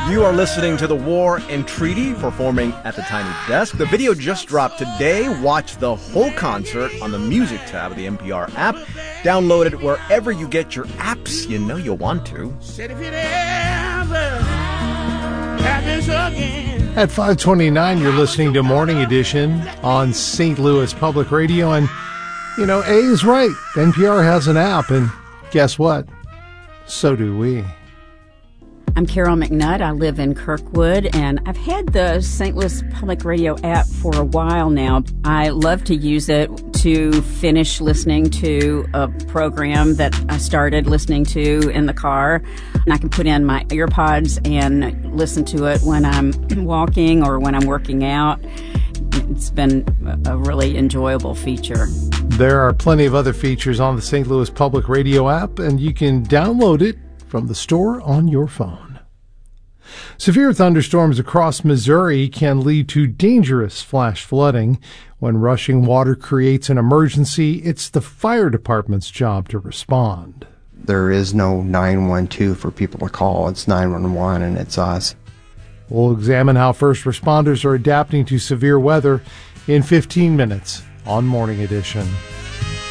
You are listening to The War and Treaty performing at the Tiny Desk. The video just dropped today. Watch the whole concert on the Music tab of the NPR app. Download it wherever you get your apps. You know you'll want to. At 5:29, you're listening to Morning Edition on St. Louis Public Radio. And, you know, A is right. NPR has an app, and guess what? So do we. I'm Carol McNutt. I live in Kirkwood, and I've had the St. Louis Public Radio app for a while now. I love to use it to finish listening to a program that I started listening to in the car. And I can put in my earpods and listen to it when I'm walking or when I'm working out. It's been a really enjoyable feature. There are plenty of other features on the St. Louis Public Radio app, and you can download it from the store on your phone. Severe thunderstorms across Missouri can lead to dangerous flash flooding. When rushing water creates an emergency, it's the fire department's job to respond. There is no 912 for people to call. It's 911, and it's us. We'll examine how first responders are adapting to severe weather in 15 minutes on Morning Edition.